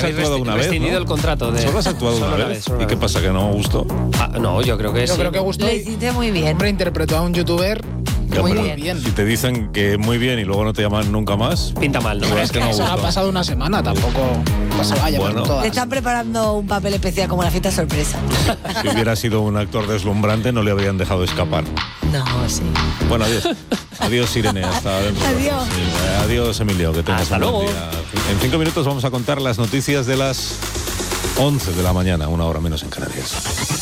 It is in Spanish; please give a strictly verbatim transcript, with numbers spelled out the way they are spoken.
has actuado una vez, rescindido ¿no? el contrato. De... Solo has actuado Solo una una vez. vez, solo ¿Y una qué vez. pasa, que no gustó? Ah, no, yo creo que Yo sí. creo que gustó. Le hiciste muy bien. Hombre, interpretó a un youtuber Ya, muy pero bien. Si te dicen que muy bien y luego no te llaman nunca más, Pinta mal, ¿no? pues Es es que que no eso ha gustó. pasado una semana, tampoco no se vaya Bueno. por todas. Le están preparando un papel especial como la fiesta sorpresa. Si hubiera sido un actor deslumbrante, no le habrían dejado escapar. No, sí. Bueno, adiós. Adiós, Irene. Hasta dentro. Adiós. Sí, adiós, Emilio. Que tengas Hasta un buen luego. día. En cinco minutos vamos a contar las noticias de las once de la mañana, una hora menos en Canarias.